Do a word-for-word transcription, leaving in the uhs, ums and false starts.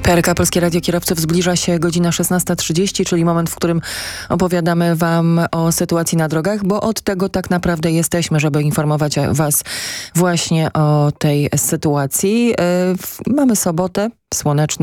P R K Polskie Radio Kierowców, zbliża się godzina szesnasta trzydzieści, czyli moment, w którym opowiadamy wam o sytuacji na drogach, bo od tego tak naprawdę jesteśmy, żeby informować was właśnie o tej sytuacji. Yy, mamy sobotę, słoneczną.